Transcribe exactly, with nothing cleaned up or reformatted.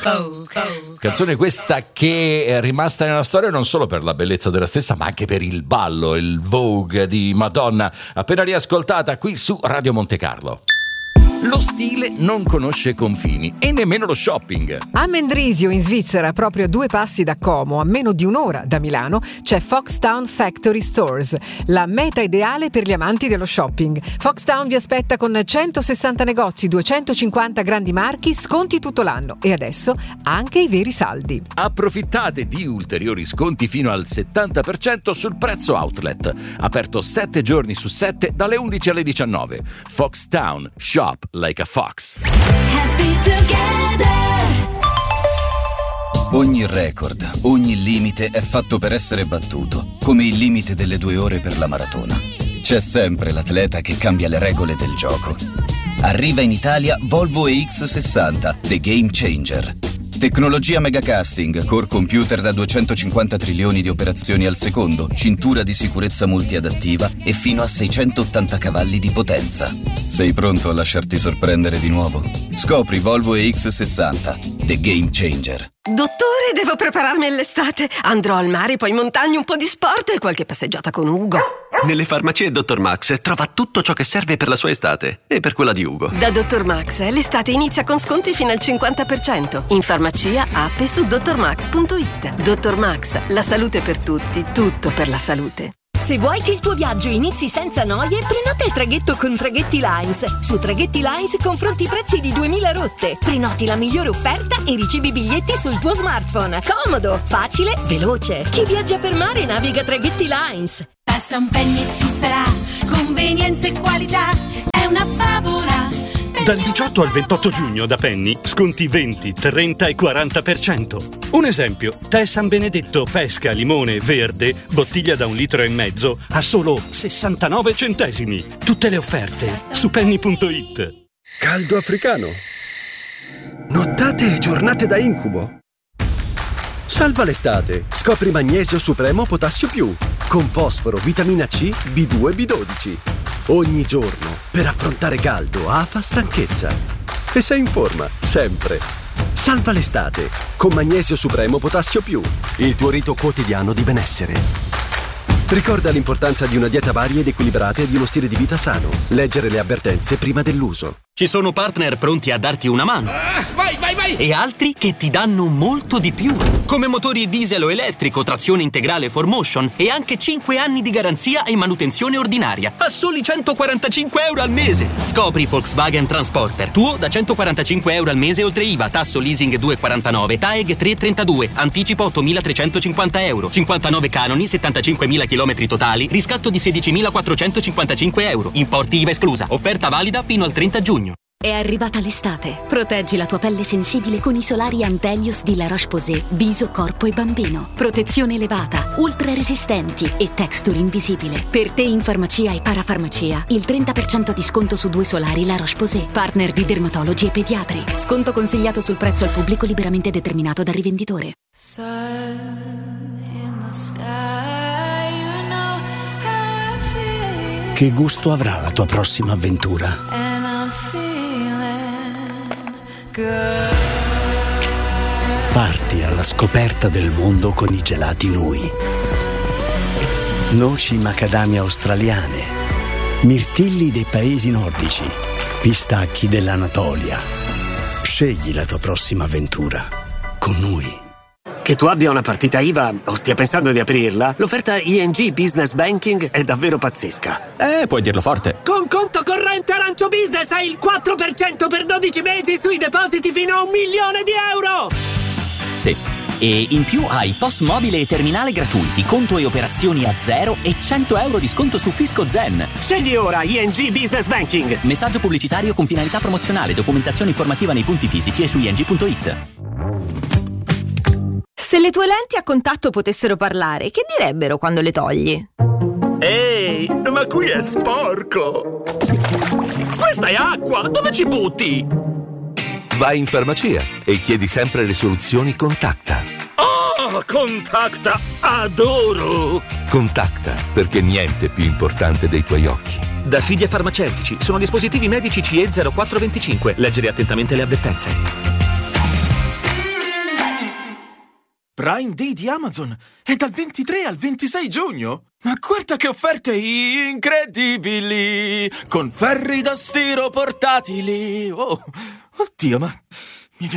Canzone questa che è rimasta nella storia non solo per la bellezza della stessa, ma anche per il ballo, il Vogue di Madonna, appena riascoltata qui su Radio Monte Carlo. Lo stile non conosce confini e nemmeno lo shopping. A Mendrisio, in Svizzera, proprio a due passi da Como, a meno di un'ora da Milano, c'è Foxtown Factory Stores, la meta ideale per gli amanti dello shopping. Foxtown vi aspetta con centosessanta negozi, duecentocinquanta grandi marchi, sconti tutto l'anno e adesso anche i veri saldi. Approfittate di ulteriori sconti fino al settanta per cento sul prezzo outlet. Aperto sette giorni su sette dalle undici alle diciannove. Foxtown, shop like a fox. Happy together. Ogni record, ogni limite è fatto per essere battuto, come il limite delle due ore per la maratona. C'è sempre l'atleta che cambia le regole del gioco. Arriva in Italia Volvo E X sessanta, The Game Changer. Tecnologia megacasting, core computer da duecentocinquanta trilioni di operazioni al secondo, cintura di sicurezza multiadattiva e fino a seicentottanta cavalli di potenza. Sei pronto a lasciarti sorprendere di nuovo? Scopri Volvo E X sessanta, The Game Changer. Dottore, devo prepararmi all'estate. Andrò al mare, poi in montagna, un po' di sport e qualche passeggiata con Ugo. Nelle farmacie dottor Max trova tutto ciò che serve per la sua estate e per quella di Ugo. Da dottor Max l'estate inizia con sconti fino al cinquanta per cento. In farmacia, app e su dottor max punto it. dottor Max, la salute per tutti, tutto per la salute. Se vuoi che il tuo viaggio inizi senza noie, prenota il traghetto con Traghetti Lines. Su Traghetti Lines confronti i prezzi di duemila rotte. Prenoti la migliore offerta e ricevi i biglietti sul tuo smartphone. Comodo, facile, veloce. Chi viaggia per mare naviga Traghetti Lines. Basta un penny e ci sarà convenienza e qualità. È una favola. Dal diciotto al ventotto giugno da Penny sconti venti, trenta e quaranta per cento. Un esempio, tè San Benedetto pesca limone verde, bottiglia da un litro e mezzo a solo sessantanove centesimi. Tutte le offerte su penny punto it. Caldo africano. Nottate e giornate da incubo. Salva l'estate. Scopri Magnesio Supremo Potassio Più con fosforo, vitamina C, B due e B dodici. Ogni giorno per affrontare caldo, afa, stanchezza. E sei in forma, sempre. Salva l'estate con Magnesio Supremo Potassio Più, il tuo rito quotidiano di benessere. Ricorda l'importanza di una dieta varia ed equilibrata e di uno stile di vita sano. Leggere le avvertenze prima dell'uso. Ci sono partner pronti a darti una mano. Ah, vai, vai, vai! E altri che ti danno molto di più. Come motori diesel o elettrico, trazione integrale four motion e anche cinque anni di garanzia e manutenzione ordinaria. A soli centoquarantacinque euro al mese. Scopri Volkswagen Transporter. Tuo da centoquarantacinque euro al mese oltre I V A. Tasso leasing due virgola quarantanove. T A E G tre virgola trentadue. Anticipo ottomilatrecentocinquanta euro. cinquantanove canoni, settantacinquemila chilometri totali. Riscatto di sedicimilaquattrocentocinquantacinque euro. Importi I V A esclusa. Offerta valida fino al trenta giugno. È arrivata l'estate. Proteggi la tua pelle sensibile con i solari Antelios di La Roche-Posay, viso, corpo e bambino. Protezione elevata, ultra resistenti e texture invisibile. Per te in farmacia e parafarmacia, il trenta per cento di sconto su due solari La Roche-Posay, partner di dermatologi e pediatri. Sconto consigliato sul prezzo al pubblico liberamente determinato dal rivenditore. Che gusto avrà la tua prossima avventura? Parti alla scoperta del mondo con i gelati Nui. Noci macadamia australiane, mirtilli dei paesi nordici, pistacchi dell'Anatolia. Scegli la tua prossima avventura con Nui. Che tu abbia una partita I V A o stia pensando di aprirla, l'offerta I N G Business Banking è davvero pazzesca. Eh, puoi dirlo forte. Con conto corrente Arancio Business hai il quattro per cento per dodici mesi sui depositi fino a un milione di euro! Sì. E in più hai P O S mobile e terminale gratuiti, conto e operazioni a zero e cento euro di sconto su Fisco Zen. Scegli ora I N G Business Banking. Messaggio pubblicitario con finalità promozionale, documentazione informativa nei punti fisici e su i n g punto it. Se le tue lenti a contatto potessero parlare, che direbbero quando le togli? Ehi, ma qui è sporco! Questa è acqua! Dove ci butti? Vai in farmacia e chiedi sempre le soluzioni Contacta. Oh, Contacta! Adoro! Contacta, perché niente è più importante dei tuoi occhi. Da Fidia Farmaceutici sono dispositivi medici C E zero quattro venticinque. Leggere attentamente le avvertenze. Prime Day di Amazon è dal ventitré al ventisei giugno. Ma guarda che offerte incredibili! Con ferri da stiro portatili. Oh, oddio, ma